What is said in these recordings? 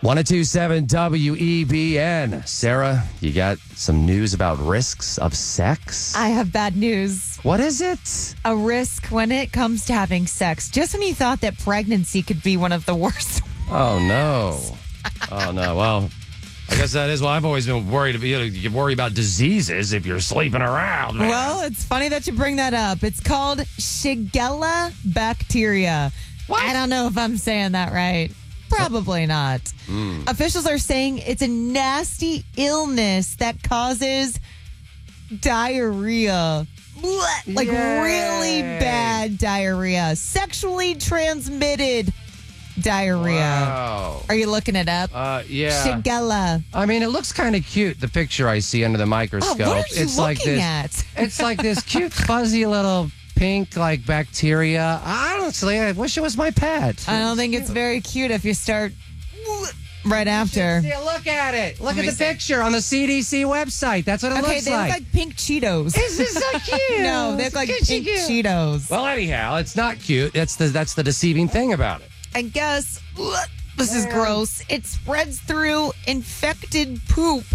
1027 WEBN. Sarah, you got some news about risks of sex? I have bad news. What is it? A risk when it comes to having sex. Just when you thought that pregnancy could be one of the worst. Oh, no. Oh, no. Well, I guess that is why I've always been worried. You worry about diseases if you're sleeping around. Man. Well, it's funny that you bring that up. It's called Shigella bacteria. What? I don't know if I'm saying that right. Probably not. Officials are saying it's a nasty illness that causes diarrhea. Like really bad diarrhea. Sexually transmitted diarrhea. Wow. Are you looking it up? Yeah. Shigella. I mean, it looks kind of cute, the picture I see under the microscope. Oh, what are you looking at? It's like this cute, fuzzy little pink, like, bacteria. Honestly, I wish it was my pet. I don't think it's very cute if you start right after. Look at it. Look at the picture on the CDC website. That's what it Okay, looks they like. look like pink Cheetos. This is so cute. No, they look like pink Cheetos. Well, anyhow, it's not cute. That's the deceiving thing about it. I guess this is gross. It spreads through infected poop.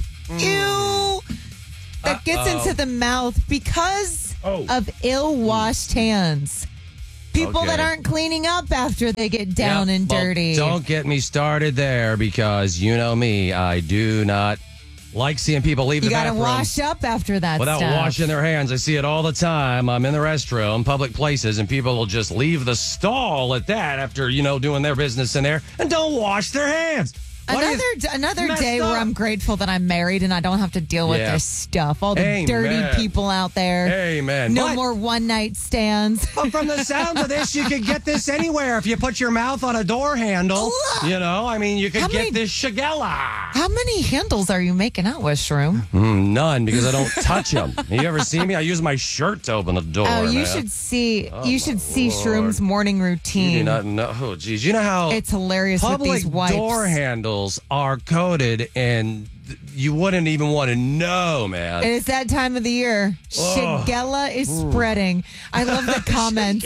Ew. That gets into the mouth because of ill-washed hands. People that aren't cleaning up after they get down and dirty. Well, don't get me started there because you know me. I do not like seeing people leave the bathroom. You got to wash up after that without stuff. washing their hands. I see it all the time. I'm in the restroom, public places, and people will just leave the stall at that after, doing their business in there and don't wash their hands. Another day where I'm grateful that I'm married and I don't have to deal with this stuff. All the dirty people out there. Amen. No more one-night stands. But from the sounds of this, you could get this anywhere. If you put your mouth on a door handle, you could get this Shigella. How many handles are you making out with, Shroom? None, because I don't touch them. You ever see me? I use my shirt to open the door. Oh, you should see. You should see Shroom's morning routine. You do not know. Oh, geez. You know how it's hilarious with these wipes. Public door handles are coated, and you wouldn't even want to know, man. It's that time of the year. Shigella is spreading. I love the comments.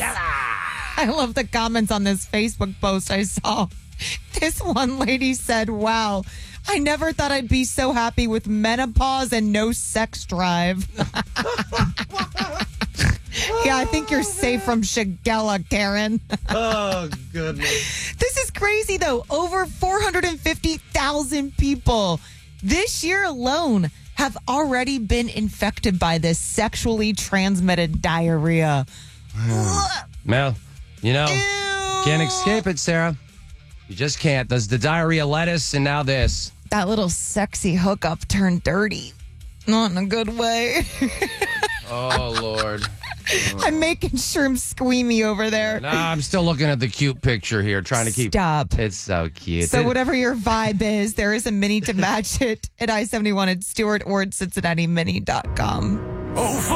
I love the comments on this Facebook post I saw. This one lady said, "Wow, I never thought I'd be so happy with menopause and no sex drive." Yeah, I think you're safe from Shigella, Karen. Oh, goodness. This is crazy, though. Over 450,000 people this year alone have already been infected by this sexually transmitted diarrhea. Well, can't escape it, Sarah. You just can't. There's the diarrhea lettuce and now this. That little sexy hookup turned dirty. Not in a good way. Oh, Lord. I'm making Shroom squeamy over there. No, I'm still looking at the cute picture here, trying to keep. Stop. It's so cute. So whatever your vibe is, there is a mini to match it at I-71 at Stewart or at CincinnatiMini.com.